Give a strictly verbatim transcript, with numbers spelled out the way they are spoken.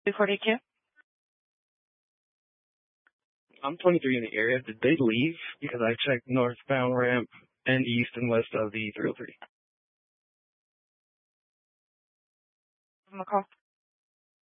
two forty-two. I'm twenty-three in the area. Did they leave? Because I checked northbound ramp and east and west of the three oh three. Give them a call.